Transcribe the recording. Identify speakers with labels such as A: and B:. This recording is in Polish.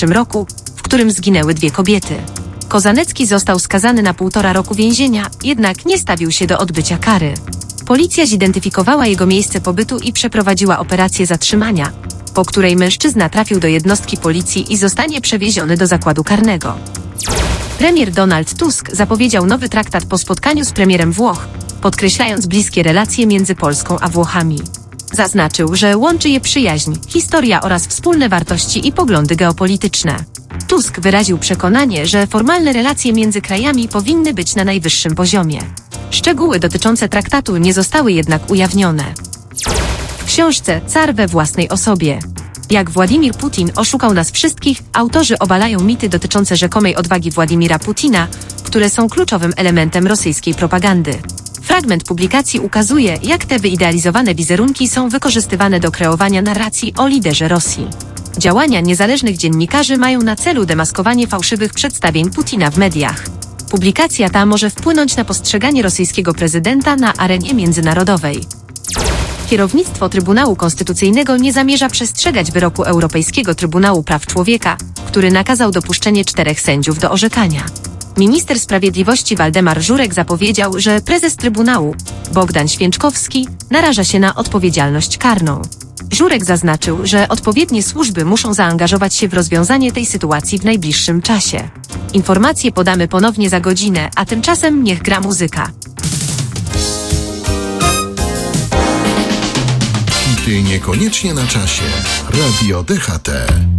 A: 2021 roku, w którym zginęły 2 kobiety. Kozanecki został skazany na 1,5 roku więzienia, jednak nie stawił się do odbycia kary. Policja zidentyfikowała jego miejsce pobytu i przeprowadziła operację zatrzymania, po której mężczyzna trafił do jednostki policji i zostanie przewieziony do zakładu karnego. Premier Donald Tusk zapowiedział nowy traktat po spotkaniu z premierem Włoch, podkreślając bliskie relacje między Polską a Włochami. Zaznaczył, że łączy je przyjaźń, historia oraz wspólne wartości i poglądy geopolityczne. Tusk wyraził przekonanie, że formalne relacje między krajami powinny być na najwyższym poziomie. Szczegóły dotyczące traktatu nie zostały jednak ujawnione. W książce Car we własnej osobie. Jak Władimir Putin oszukał nas wszystkich, autorzy obalają mity dotyczące rzekomej odwagi Władimira Putina, które są kluczowym elementem rosyjskiej propagandy. Fragment publikacji ukazuje, jak te wyidealizowane wizerunki są wykorzystywane do kreowania narracji o liderze Rosji. Działania niezależnych dziennikarzy mają na celu demaskowanie fałszywych przedstawień Putina w mediach. Publikacja ta może wpłynąć na postrzeganie rosyjskiego prezydenta na arenie międzynarodowej. Kierownictwo Trybunału Konstytucyjnego nie zamierza przestrzegać wyroku Europejskiego Trybunału Praw Człowieka, który nakazał dopuszczenie 4 sędziów do orzekania. Minister Sprawiedliwości Waldemar Żurek zapowiedział, że prezes Trybunału, Bogdan Święczkowski, naraża się na odpowiedzialność karną. Żurek zaznaczył, że odpowiednie służby muszą zaangażować się w rozwiązanie tej sytuacji w najbliższym czasie. Informacje podamy ponownie za godzinę, a tymczasem niech gra muzyka.
B: Hity niekoniecznie na czasie. Radio DHT.